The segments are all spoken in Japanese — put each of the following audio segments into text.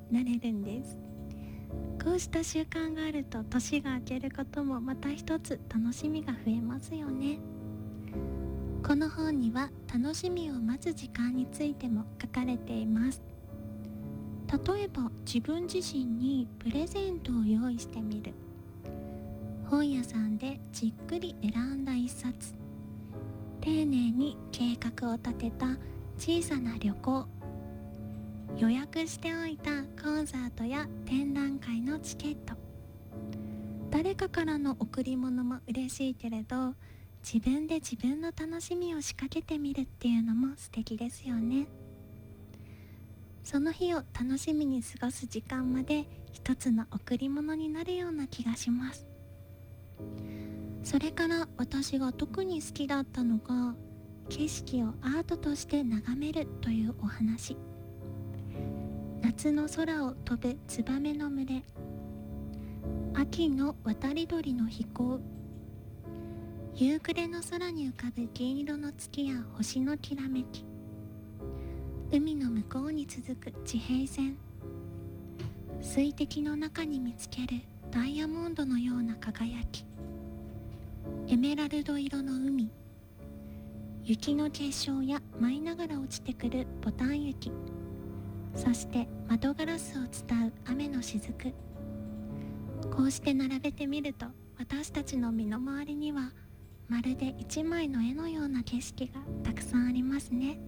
なれるんです。こうした習慣があると年が明けることもまた一つ楽しみが増えますよね。この本には楽しみを待つ時間についても書かれています。例えば自分自身にプレゼントを用意してみる、本屋さんでじっくり選んだ一冊、丁寧に計画を立てた小さな旅行、予約しておいたコンサートや展覧会のチケット。誰かからの贈り物も嬉しいけれど、自分で自分の楽しみを仕掛けてみるっていうのも素敵ですよね。その日を楽しみに過ごす時間まで一つの贈り物になるような気がします。それから私が特に好きだったのが、景色をアートとして眺めるというお話。夏の空を飛ぶツバメの群れ、秋の渡り鳥の飛行、夕暮れの空に浮かぶ銀色の月や星のきらめき、海の向こうに続く地平線、水滴の中に見つけるダイヤモンドのような輝き、エメラルド色の海、雪の結晶や舞いながら落ちてくるボタン雪、そして窓ガラスを伝う雨のしずく。こうして並べてみると、私たちの身の回りにはまるで一枚の絵のような景色がたくさんありますね。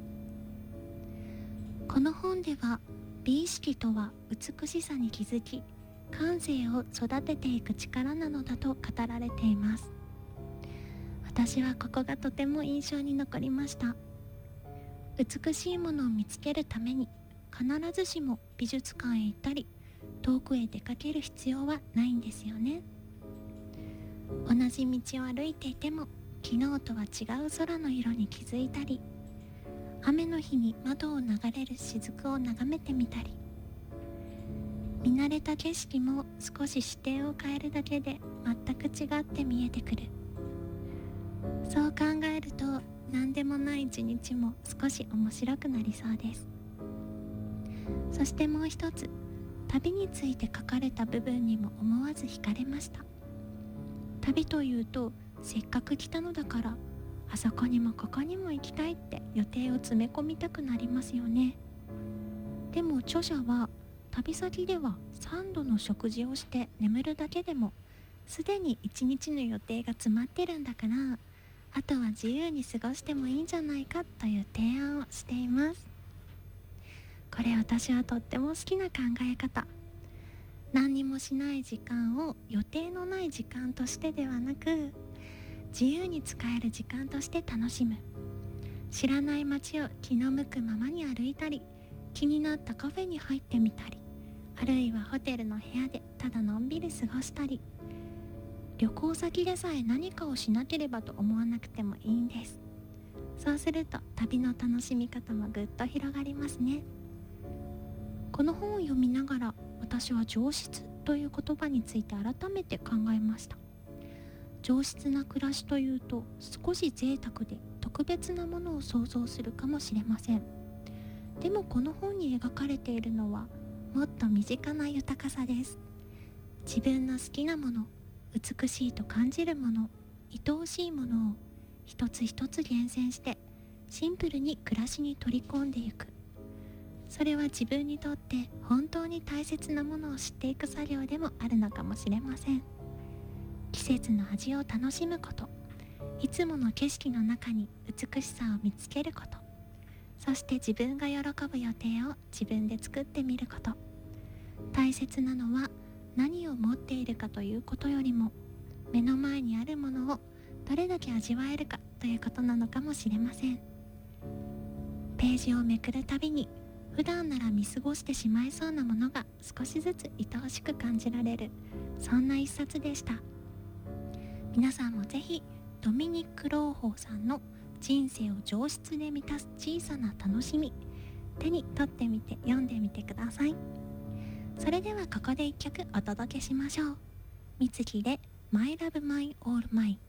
この本では、美意識とは美しさに気づき、感性を育てていく力なのだと語られています。私はここがとても印象に残りました。美しいものを見つけるために必ずしも美術館へ行ったり遠くへ出かける必要はないんですよね。同じ道を歩いていても昨日とは違う空の色に気づいたり、雨の日に窓を流れる雫を眺めてみたり、見慣れた景色も少し視点を変えるだけで全く違って見えてくる。そう考えると何でもない一日も少し面白くなりそうです。そしてもう一つ、旅について書かれた部分にも思わず惹かれました。旅というと、せっかく来たのだからあそこにもここにも行きたいって予定を詰め込みたくなりますよね。でも著者は、旅先では3度の食事をして眠るだけでもすでに1日の予定が詰まってるんだから、あとは自由に過ごしてもいいんじゃないかという提案をしています。これ私はとっても好きな考え方。何にもしない時間を予定のない時間としてではなく、自由に使える時間として楽しむ。知らない街を気の向くままに歩いたり、気になったカフェに入ってみたり、あるいはホテルの部屋でただのんびり過ごしたり、旅行先でさえ何かをしなければと思わなくてもいいんです。そうすると旅の楽しみ方もぐっと広がりますね。この本を読みながら、私は上質という言葉について改めて考えました。上質な暮らしというと、少し贅沢で特別なものを想像するかもしれません。でもこの本に描かれているのは、もっと身近な豊かさです。自分の好きなもの、美しいと感じるもの、愛おしいものを一つ一つ厳選してシンプルに暮らしに取り込んでいく。それは自分にとって本当に大切なものを知っていく作業でもあるのかもしれません。季節の味を楽しむこと、いつもの景色の中に美しさを見つけること、そして自分が喜ぶ予定を自分で作ってみること。大切なのは何を持っているかということよりも、目の前にあるものをどれだけ味わえるかということなのかもしれません。ページをめくるたびに、普段なら見過ごしてしまいそうなものが少しずつ愛おしく感じられる、そんな一冊でした。皆さんもぜひドミニック・ローホーさんの人生を上質で満たす小さな楽しみ、手に取ってみて読んでみてください。それではここで一曲お届けしましょう。みつきで My Love My All Mine。